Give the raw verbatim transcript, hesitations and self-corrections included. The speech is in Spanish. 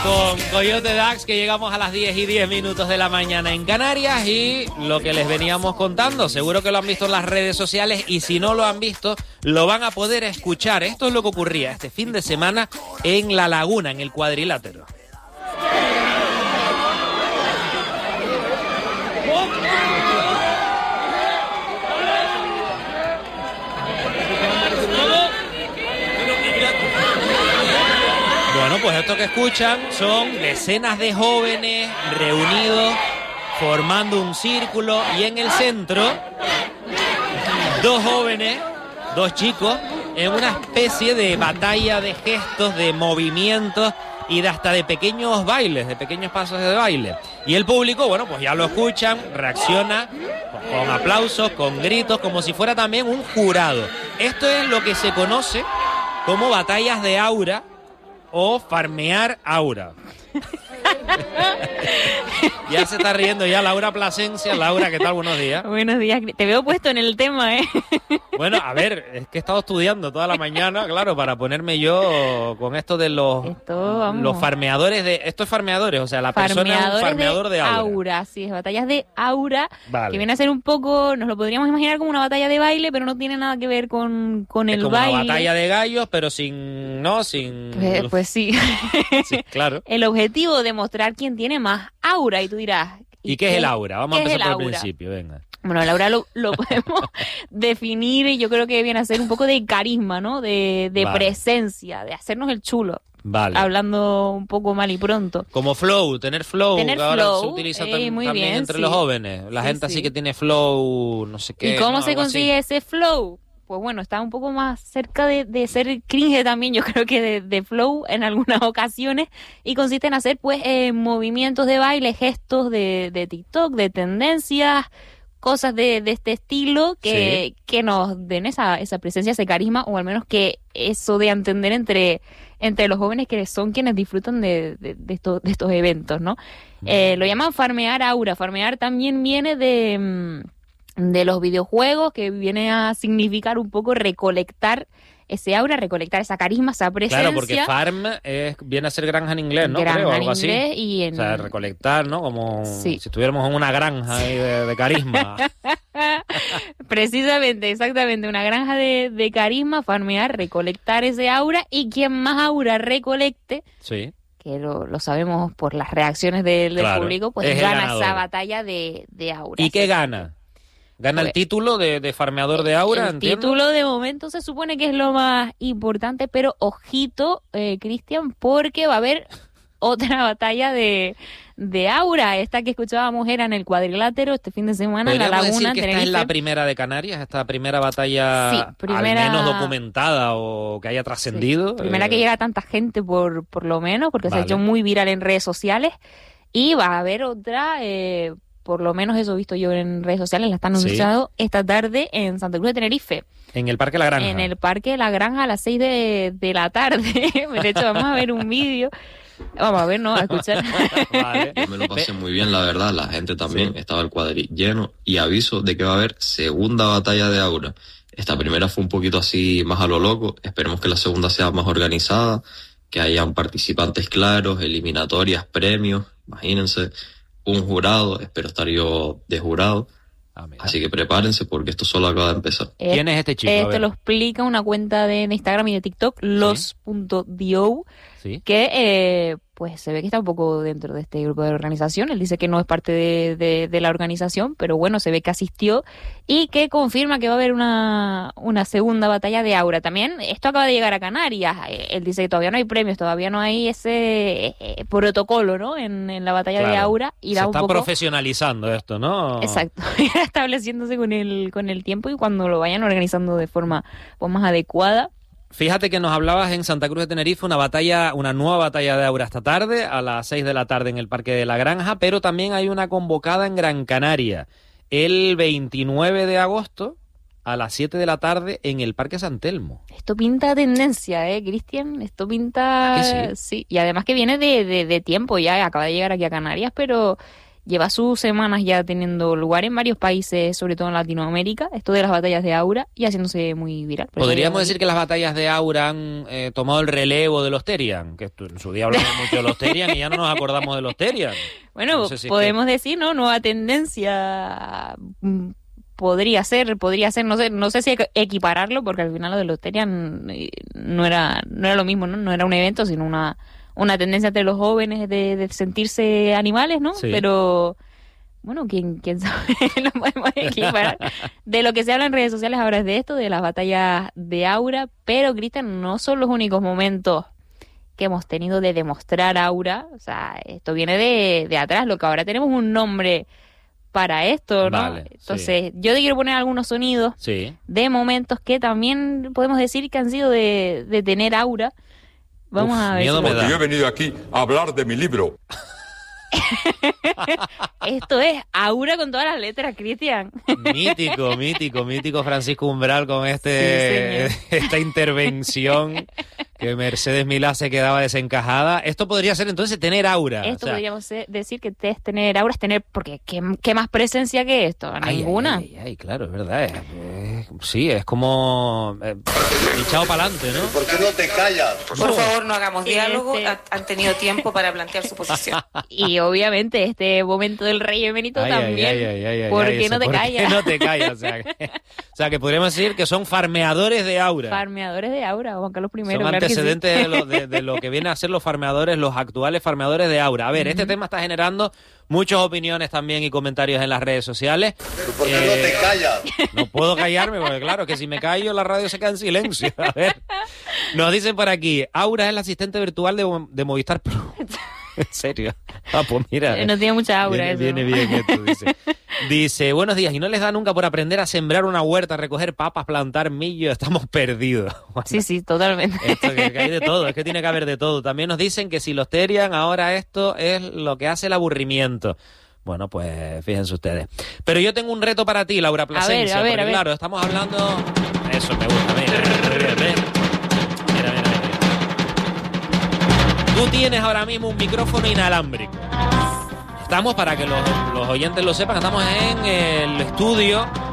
Con Coyote Dax, que llegamos a las diez y diez minutos de la mañana en Canarias, y lo que les veníamos contando, seguro que lo han visto en las redes sociales, y si no lo han visto, lo van a poder escuchar. Esto es lo que ocurría este fin de semana en La Laguna, en el Cuadrilátero. Bueno, pues esto que escuchan son decenas de jóvenes reunidos, formando un círculo, y en el centro, dos jóvenes, dos chicos, en una especie de batalla de gestos, de movimientos y de hasta de pequeños bailes, de pequeños pasos de baile. Y el público, bueno, pues ya lo escuchan, reacciona con aplausos, con gritos, como si fuera también un jurado. Esto es lo que se conoce como batallas de aura, o farmear aura. Ya se está riendo ya Laura Plasencia. Laura, ¿qué tal? Buenos días. Buenos días. Te veo puesto en el tema, ¿eh? Bueno, a ver, es que he estado estudiando toda la mañana, claro, para ponerme yo con esto de los, esto, los farmeadores de... Esto es farmeadores, o sea, la persona es un farmeador de, de aura. aura. Sí, es batallas de aura, vale. Que viene a ser un poco... Nos lo podríamos imaginar como una batalla de baile, pero no tiene nada que ver con, con el como baile. Una batalla de gallos, pero sin... No, sin... Pues, pues sí. Sí, claro. El objetivo de mostrar quién tiene más aura, y tú dirás... ¿Y, ¿Y qué, qué es el aura? Vamos a empezar por el aura? principio, venga. Bueno, el aura lo, lo podemos definir, y yo creo que viene a ser un poco de carisma, ¿no? De, de vale. presencia, de hacernos el chulo. Vale. Hablando un poco mal y pronto. Como flow, tener flow, tener que ahora flow, se utiliza eh, tam- muy también bien, entre sí. los jóvenes. La sí, gente sí. así que tiene flow, no sé qué. ¿Y cómo ¿no? se Algo consigue así. ese flow? Pues bueno, está un poco más cerca de, de ser cringe también, yo creo que de, de flow en algunas ocasiones, y consiste en hacer pues eh, movimientos de baile, gestos de, de TikTok, de tendencias, cosas de, de este estilo que, sí. que nos den esa, esa presencia, ese carisma, o al menos que eso de entender entre, entre los jóvenes, que son quienes disfrutan de, de, de, estos, de estos eventos, ¿no? Mm. Eh, lo llaman farmear aura. Farmear también viene de... de los videojuegos, que viene a significar un poco recolectar ese aura, recolectar esa carisma, esa presencia. Claro, porque farm es, viene a ser granja en inglés, ¿no? Granja Creo, en algo inglés así. Y en... O sea, recolectar, ¿no? Como sí. si estuviéramos en una granja ahí de, de carisma. Precisamente, exactamente, una granja de, de carisma, farmear, recolectar ese aura, y quien más aura recolecte, sí. que lo, lo sabemos por las reacciones del, del claro, público, pues gana esa batalla de, de aura. ¿Y qué gana? ¿Gana pues, el título de, de farmeador de aura? El ¿entiendo? título de momento se supone que es lo más importante, pero ojito, eh, Cristian, porque va a haber otra batalla de, de aura. Esta que escuchábamos era en el Cuadrilátero este fin de semana en La Laguna. Decir que Tenerife. esta es la primera de Canarias, esta primera batalla sí, primera... al menos documentada o que haya trascendido. Sí, primera eh... que llega a tanta gente por, por lo menos, porque vale. se ha hecho muy viral en redes sociales. Y va a haber otra... Eh, por lo menos eso he visto yo en redes sociales, la están anunciando sí. esta tarde en Santa Cruz de Tenerife. En el Parque La Granja. En el Parque La Granja a las seis de, de la tarde. De hecho, vamos a ver un vídeo. Vamos a ver, ¿no? A escuchar. Vale. Yo me lo pasé muy bien, la verdad. La gente también. Sí. Estaba el cuadril lleno. Y aviso de que va a haber segunda batalla de aura. Esta primera fue un poquito así más a lo loco. Esperemos que la segunda sea más organizada, que hayan participantes claros, eliminatorias, premios. Imagínense. Un jurado, espero estar yo de jurado. Ah, así que prepárense porque esto solo acaba de empezar. ¿Quién es este chico? Esto lo explica una cuenta de Instagram y de TikTok, los punto dio, ¿sí? que eh, pues se ve que está un poco dentro de este grupo de organización. Él dice que no es parte de, de, de la organización, pero bueno, se ve que asistió y que confirma que va a haber una, una segunda batalla de aura. También esto acaba de llegar a Canarias. Él dice que todavía no hay premios, todavía no hay ese eh, protocolo, ¿no? En, en la batalla claro. de aura. Y se da está un poco... profesionalizando esto, ¿no? Exacto, estableciéndose con el, con el tiempo, y cuando lo vayan organizando de forma pues, más adecuada. Fíjate que nos hablabas en Santa Cruz de Tenerife una batalla, una nueva batalla de aura esta tarde, a las seis de la tarde en el Parque de la Granja, pero también hay una convocada en Gran Canaria, el veintinueve de agosto, a las siete de la tarde en el Parque San Telmo. Esto pinta tendencia, ¿eh, Cristian? Esto pinta... ¿Ah, que sí? Sí, y además que viene de, de, de tiempo ya, acaba de llegar aquí a Canarias, pero lleva sus semanas ya teniendo lugar en varios países, sobre todo en Latinoamérica, esto de las batallas de Aura, y haciéndose muy viral. Por ¿Podríamos eso, decir que las batallas de Aura han eh, tomado el relevo de los Terian? Que esto, en su día hablamos mucho de los Terian y ya no nos acordamos de los Terian. Bueno, no sé si podemos es que... decir, ¿no? Nueva tendencia... Podría ser, podría ser, no sé, no sé si equipararlo, porque al final lo de los Terian no era, no era lo mismo, ¿no? No era un evento, sino una, una tendencia entre los jóvenes de, de sentirse animales, ¿no? Sí. Pero, bueno, quién, quién sabe, lo podemos equiparar. De lo que se habla en redes sociales ahora es de esto, de las batallas de Aura, pero, Cristian, no son los únicos momentos que hemos tenido de demostrar Aura, o sea, esto viene de, de atrás, lo que ahora tenemos un nombre para esto, ¿no? Vale, Entonces, sí. yo te quiero poner algunos sonidos Sí. de momentos que también podemos decir que han sido de, de tener Aura. Vamos Uf, a ver. miedo Si me Porque da. yo he venido aquí a hablar de mi libro. esto es Aura con todas las letras, Cristian. Mítico, mítico, mítico Francisco Umbral con este Sí, esta intervención que Mercedes Milá se quedaba desencajada. Esto podría ser entonces tener aura. Esto o sea, podríamos ser- decir que te- es tener Aura, es tener, porque ¿qué, qué más presencia que esto? ay, Ninguna. Ay, ay, ay, claro, es verdad. es- es- sí, es como eh, echado para adelante, ¿no? ¿Por qué no te callas? Por favor, no hagamos diálogo. Este- Ha- Han tenido tiempo para plantear su posición. Y obviamente este momento del rey emérito Ay, ay, también. ay, ay, ay, ay, ¿Por ay, qué eso, no te ¿por qué callas? no te callas? O sea, que, o sea, que podríamos decir que son farmeadores de aura. Farmeadores de Aura, Juan Carlos I. Son claro que sí. antecedentes de, lo, de, de lo que vienen a ser los farmeadores, los actuales farmeadores de aura. A ver, este tema está generando muchas opiniones también y comentarios en las redes sociales. ¿Por qué Eh, no te callas? No puedo callarme, porque claro, que si me callo la radio se queda en silencio. A ver, nos dicen por aquí, Aura es el asistente virtual de, de Movistar Pro. ¿En serio? Ah, pues mira. Eh, No tiene mucha aura Viene, eso. viene bien esto, dice. Dice, buenos días, y no les da nunca por aprender a sembrar una huerta, recoger papas, plantar millo, estamos perdidos. Bueno, Sí, sí, totalmente. esto que, que hay de todo, es que tiene que haber de todo. También nos dicen que si los Terian, ahora esto es lo que hace el aburrimiento. Bueno, pues fíjense ustedes. Pero yo tengo un reto para ti, Laura Plasencia. a ver, porque, a ver. claro, estamos hablando... Eso me gusta, mira, muy bien, ¿ves? Mira, mira, mira. Tú tienes ahora mismo un micrófono inalámbrico. Estamos, para que los, los oyentes lo sepan, estamos en el estudio